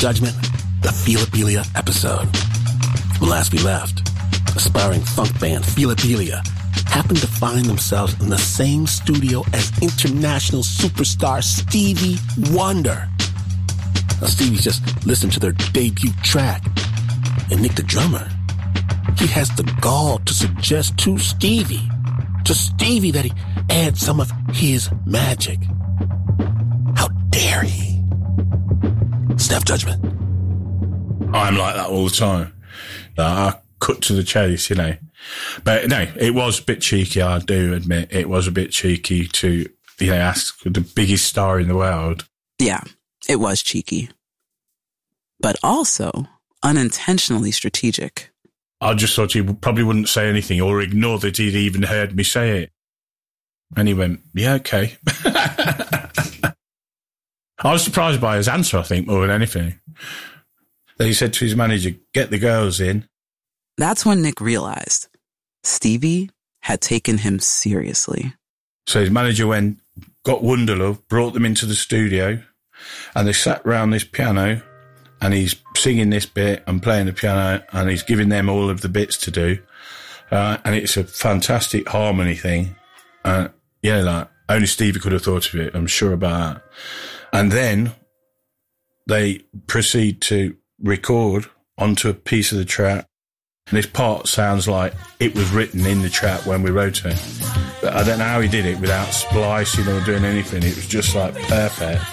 Judgment, the Philopelia episode. When last we left, aspiring funk band Philopelia happened to find themselves in the same studio as international superstar Stevie Wonder. Now, Stevie just listened to their debut track, and Nick the drummer, he has the gall to suggest to Stevie that he add some of his magic. How dare he? Steph Judgment. I'm like that all the time. I cut to the chase, you know. But no, it was a bit cheeky, I do admit. It was a bit cheeky to, you know, ask the biggest star in the world. Yeah, it was cheeky. But also unintentionally strategic. I just thought he probably wouldn't say anything or ignore that he'd even heard me say it. And he went, yeah, okay. I was surprised by his answer, I think, more than anything. Then he said to his manager, get the girls in. That's when Nick realized Stevie had taken him seriously. So his manager went, got Wonderlove, brought them into the studio, and they sat round this piano, and he's singing this bit and playing the piano, and he's giving them all of the bits to do. And it's a fantastic harmony thing. Yeah, like, only Stevie could have thought of it, I'm sure about that. And then they proceed to record onto a piece of the track. And this part sounds like it was written in the track when we wrote it. But I don't know how he did it without splicing or doing anything. It was just like perfect.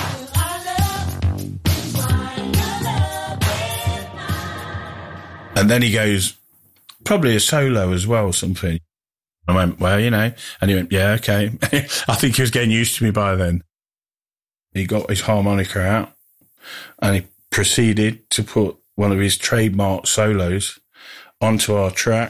And then he goes, probably a solo as well, something. I went, well, you know. And he went, yeah, okay. I think he was getting used to me by then. He got his harmonica out and he proceeded to put one of his trademark solos onto our track.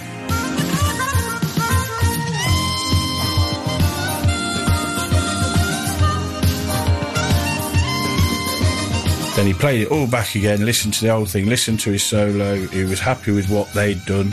Then he played it all back again, listened to the whole thing, listened to his solo. He was happy with what they'd done.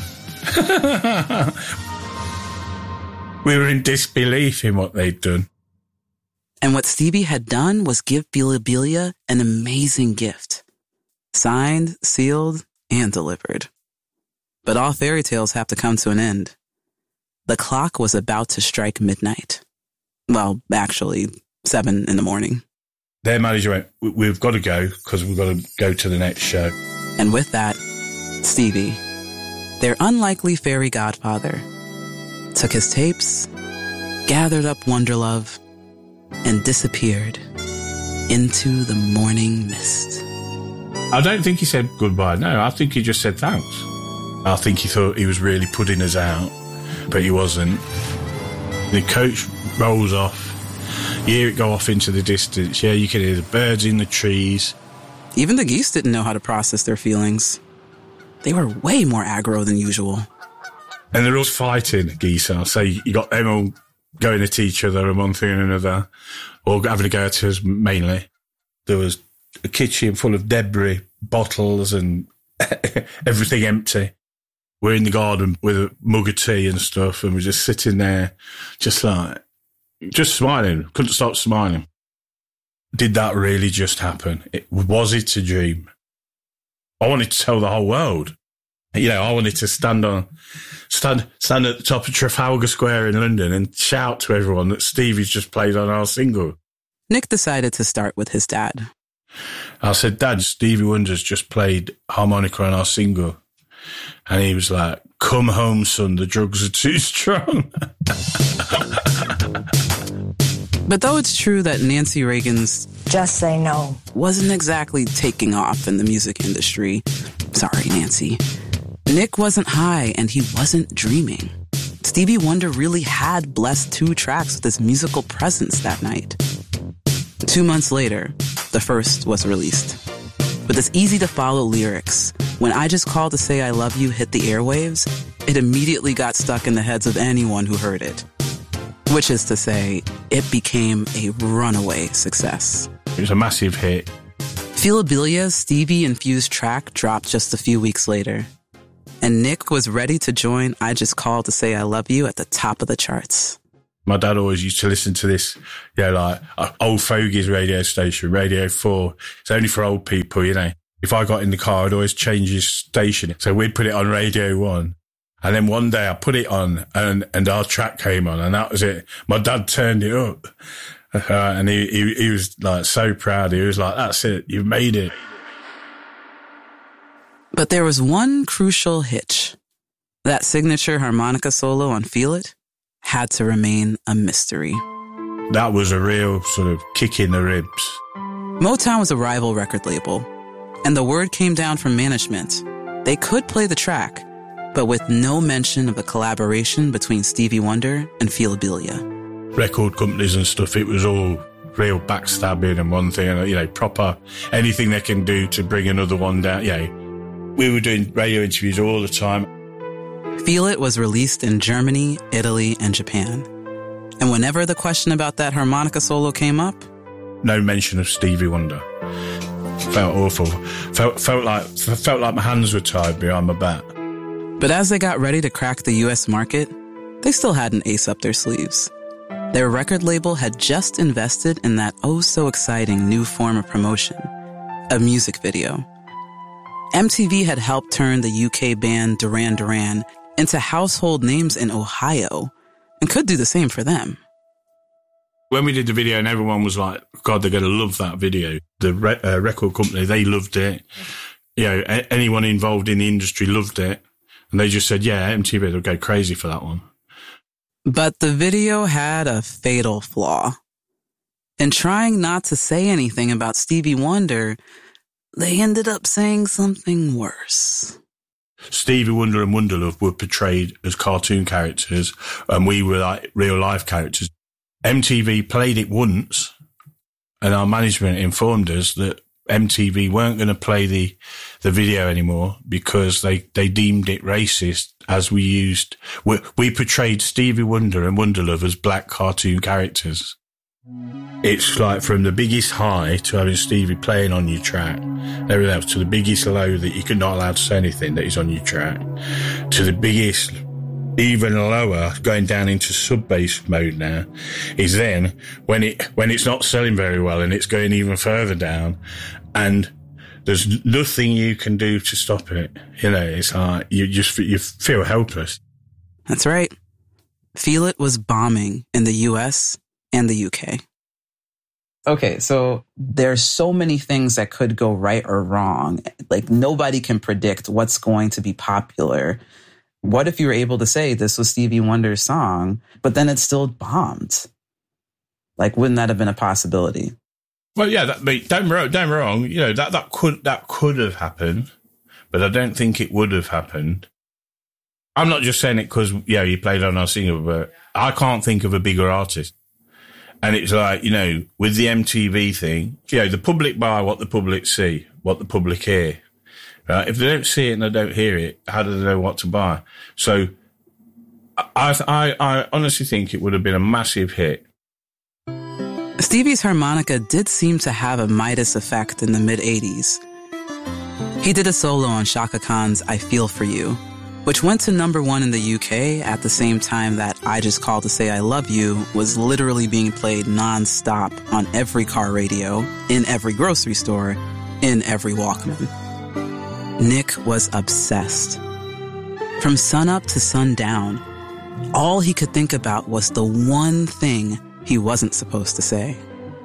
We were in disbelief in what they'd done. And what Stevie had done was give Philopelia an amazing gift. Signed, sealed, and delivered. But all fairy tales have to come to an end. The clock was about to strike midnight. Well, actually, 7 a.m. Their manager went, we've got to go because we've got to go to the next show. And with that, Stevie, their unlikely fairy godfather, took his tapes, gathered up Wonderlove, and disappeared into the morning mist. I don't think he said goodbye. No, I think he just said thanks. I think he thought he was really putting us out, but he wasn't. The coach rolls off. You hear it go off into the distance. Yeah, you can hear the birds in the trees. Even the geese didn't know how to process their feelings. They were way more aggro than usual. And they're all fighting, geese are. So you got them all going at each other and one thing and another, or having a go at us mainly. There was a kitchen full of debris, bottles and everything empty. We're in the garden with a mug of tea and stuff, and we're just sitting there, just smiling. Couldn't stop smiling. Did that really just happen? Was it a dream? I wanted to tell the whole world. You know, I wanted to stand at the top of Trafalgar Square in London and shout to everyone that Stevie's just played on our single. Nick decided to start with his dad. I said, Dad, Stevie Wonder's just played harmonica on our single. And he was like, come home, son, the drugs are too strong. But though it's true that Nancy Reagan's Just Say No wasn't exactly taking off in the music industry, sorry, Nancy, Nick wasn't high and he wasn't dreaming. Stevie Wonder really had blessed 2 tracks with his musical presence that night. 2 months later, the first was released. With its easy-to-follow lyrics, when I Just Called to Say I Love You hit the airwaves, it immediately got stuck in the heads of anyone who heard it. Which is to say, it became a runaway success. It was a massive hit. Philopelia's Stevie-infused track dropped just a few weeks later. And Nick was ready to join I Just Called to Say I Love You at the top of the charts. My dad always used to listen to this, like old fogies radio station, Radio 4. It's only for old people, If I got in the car, I'd always change his station. So we'd put it on Radio 1. And then one day I put it on and our track came on and that was it. My dad turned it up. And he was like so proud. He was like, that's it. You've made it. But there was one crucial hitch. That signature harmonica solo on Feel It had to remain a mystery. That was a real sort of kick in the ribs. Motown was a rival record label, and the word came down from management. They could play the track, but with no mention of a collaboration between Stevie Wonder and Feelabilia. Record companies and stuff, it was all real backstabbing and one thing, proper, anything they can do to bring another one down. We were doing radio interviews all the time. Feel It was released in Germany, Italy, and Japan. And whenever the question about that harmonica solo came up, no mention of Stevie Wonder. Felt awful. Felt like my hands were tied behind my back. But as they got ready to crack the U.S. market, they still had an ace up their sleeves. Their record label had just invested in that oh-so-exciting new form of promotion, a music video. MTV had helped turn the UK band Duran Duran into household names in Ohio and could do the same for them. When we did the video and everyone was like, God, they're going to love that video. The record company, they loved it. Anyone involved in the industry loved it. And they just said, MTV, they'll go crazy for that one. But the video had a fatal flaw. In trying not to say anything about Stevie Wonder, they ended up saying something worse. Stevie Wonder and Wonderlove were portrayed as cartoon characters, and we were like real-life characters. MTV played it once, and our management informed us that MTV weren't going to play the video anymore because they deemed it racist as we portrayed Stevie Wonder and Wonderlove as black cartoon characters. It's like from the biggest high to having Stevie playing on your track, everything else, to the biggest low that you're not allowed to say anything that is on your track, to the biggest even lower, going down into sub-bass mode now, is then when it's not selling very well and it's going even further down, and there's nothing you can do to stop it. It's like you feel helpless. That's right. Feel It was bombing in the US and the UK. Okay, so there's so many things that could go right or wrong. Like, nobody can predict what's going to be popular. What if you were able to say this was Stevie Wonder's song, but then it still bombed? Like, wouldn't that have been a possibility? Well, yeah, don't be wrong. That could have happened, but I don't think it would have happened. I'm not just saying it because, you played on our single, but I can't think of a bigger artist. And it's like, with the MTV thing, the public buy what the public see, what the public hear. Right? If they don't see it and they don't hear it, how do they know what to buy? So I honestly think it would have been a massive hit. Stevie's harmonica did seem to have a Midas effect in the mid-'80s. He did a solo on Chaka Khan's I Feel For You, which went to #1 in the UK at the same time that I Just Called to Say I Love You was literally being played non-stop on every car radio, in every grocery store, in every Walkman. Nick was obsessed. From sunup to sundown, all he could think about was the one thing he wasn't supposed to say.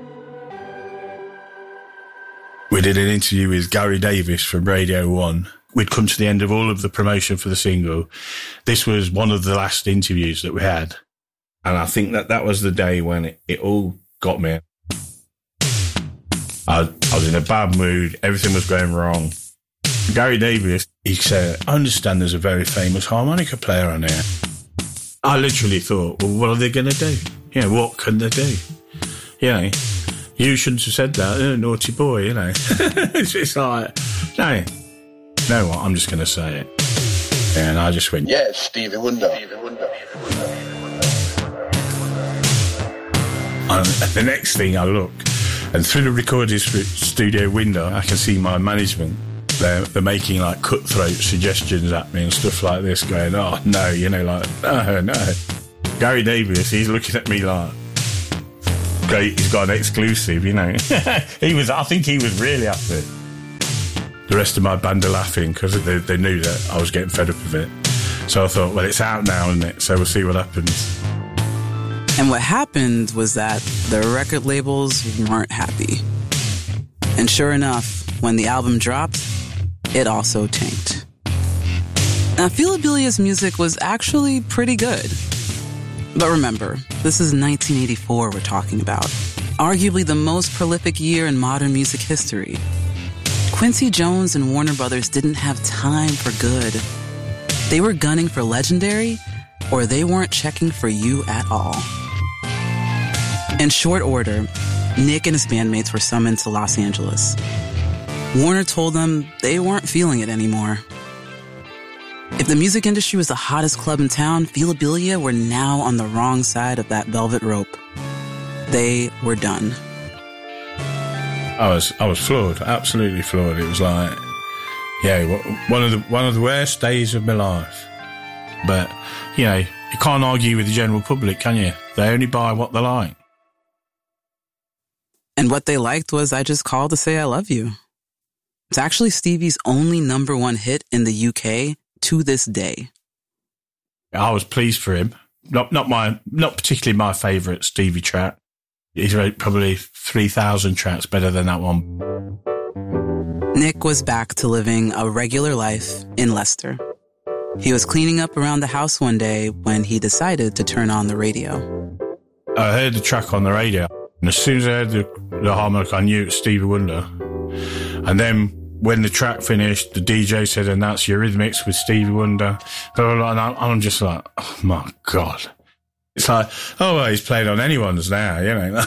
We did an interview with Gary Davis from Radio 1. We'd come to the end of all of the promotion for the single. This was one of the last interviews that we had. And I think that was the day when it all got me. I was in a bad mood. Everything was going wrong. Gary Davis, he said, I understand there's a very famous harmonica player on here. I literally thought, well, what are they going to do? What can they do? You shouldn't have said that, naughty boy, It's like, no, you know what, I'm just going to say it. And I just went, yes, Stevie Wonder. And the next thing I look, and through the recording studio window, I can see my management. They're making like cutthroat suggestions at me and stuff like this, going, oh, no, no. Gary Davies, he's looking at me like, great, he's got an exclusive, you know. I think he was really happy. The rest of my band are laughing because they knew that I was getting fed up with it. So I thought, well, it's out now, isn't it? So we'll see what happens. And what happened was that the record labels weren't happy. And sure enough, when the album dropped, it also tanked. Now, Philabilia's music was actually pretty good. But remember, this is 1984 we're talking about. Arguably the most prolific year in modern music history. Quincy Jones and Warner Brothers didn't have time for good. They were gunning for legendary, or they weren't checking for you at all. In short order, Nick and his bandmates were summoned to Los Angeles. Warner told them they weren't feeling it anymore. If the music industry was the hottest club in town, Philabilia were now on the wrong side of that velvet rope. They were done. I was floored, absolutely floored. It was like, yeah, one of the worst days of my life. But, you know, you can't argue with the general public, can you? They only buy what they like. And what they liked was I Just Called to Say I Love You. It's actually Stevie's only #1 hit in the UK to this day. I was pleased for him. Not particularly my favourite Stevie track. He's wrote probably 3,000 tracks better than that one. Nick was back to living a regular life in Leicester. He was cleaning up around the house one day when he decided to turn on the radio. I heard the track on the radio, and as soon as I heard the harmonica, I knew it was Stevie Wonder. And then when the track finished, the DJ said, and that's Eurythmics with Stevie Wonder. And I'm just like, oh my God. It's like, oh, well, he's played on anyone's now, you know.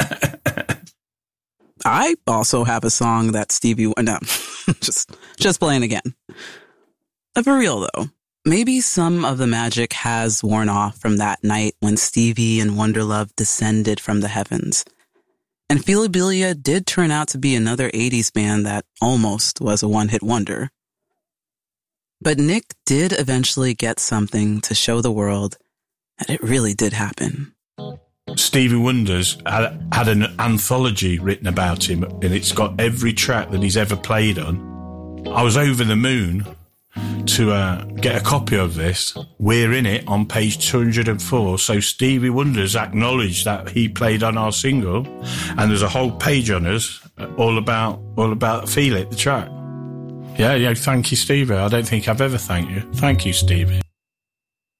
I also have a song that Stevie... No, just playing again. But for real, though, maybe some of the magic has worn off from that night when Stevie and Wonderlove descended from the heavens. And Philabilia did turn out to be another 80s band that almost was a one-hit wonder. But Nick did eventually get something to show the world that it really did happen. Stevie Wonder's had an anthology written about him, and it's got every track that he's ever played on. I was over the moon to get a copy of this. We're in it on page 204. So Stevie Wonder's acknowledged that he played on our single, and there's a whole page on us all about Feel It, the track. Yeah, thank you, Stevie. I don't think I've ever thanked you. Thank you, Stevie.